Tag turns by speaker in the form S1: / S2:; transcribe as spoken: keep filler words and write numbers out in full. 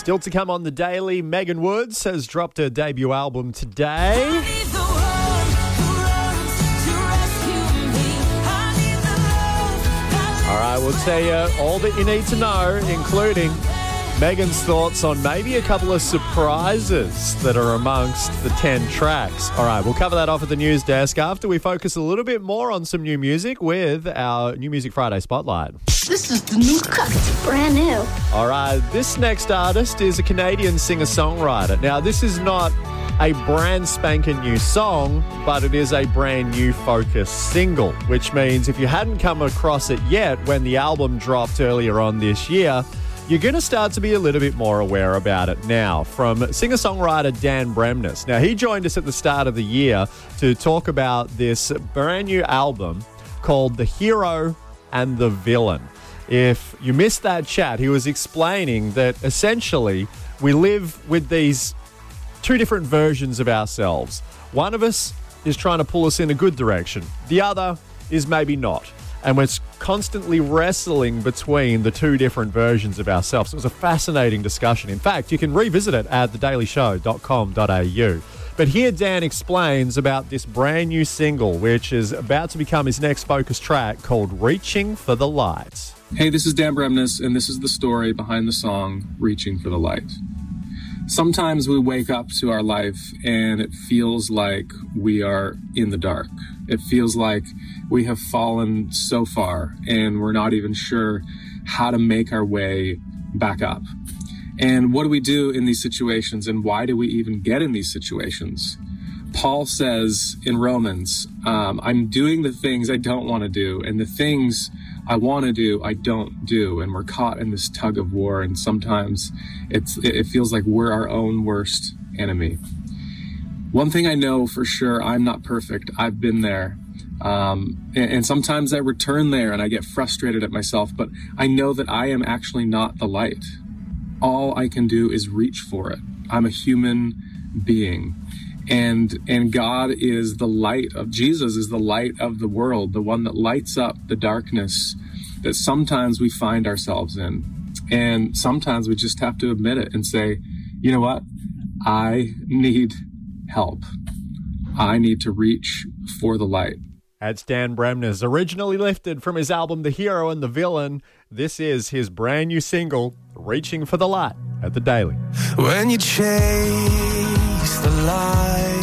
S1: Still to come on The Daily, Megan Woods has dropped her debut album today. All right, we'll tell you all that you need to know, including Megan's thoughts on maybe a couple of surprises that are amongst the ten tracks. All right, we'll cover that off at the news desk after we focus a little bit more on some new music with our New Music Friday Spotlight.
S2: This is the new cut. It's brand new.
S1: All right, this next artist is a Canadian singer-songwriter. Now, this is not a brand spanking new song, but it is a brand new focus single, which means if you hadn't come across it yet when the album dropped earlier on this year, you're going to start to be a little bit more aware about it now. From singer-songwriter Dan Bremnes. Now, he joined us at the start of the year to talk about this brand new album called The Hero and the Villain. If you missed that chat, he was explaining that essentially we live with these two different versions of ourselves. One of us is trying to pull us in a good direction. The other is maybe not. And we're constantly wrestling between the two different versions of ourselves. It was a fascinating discussion. In fact, you can revisit it at the daily show dot com dot a u. But here Dan explains about this brand new single, which is about to become his next focus track, called Reaching for the Light.
S3: Hey, this is Dan Bremnes, and this is the story behind the song Reaching for the Light. Sometimes we wake up to our life and it feels like we are in the dark. It feels like we have fallen so far and we're not even sure how to make our way back up. And what do we do in these situations, and why do we even get in these situations? Paul says in Romans, um, I'm doing the things I don't want to do, and the things I want to do, I don't do. And we're caught in this tug of war, and sometimes it's it feels like we're our own worst enemy. One thing I know for sure, I'm not perfect. I've been there. Um, and, and sometimes I return there and I get frustrated at myself, but I know that I am actually not the light. All I can do is reach for it. I'm a human being. And and God is the light of, Jesus is the light of the world, the one that lights up the darkness that sometimes we find ourselves in. And sometimes we just have to admit it and say, you know what? I need help. I need to reach for the light.
S1: That's Dan Bremnes, originally lifted from his album The Hero and the Villain. This is his brand new single, Reaching for the Light, at The Daily.
S4: When you chase the light,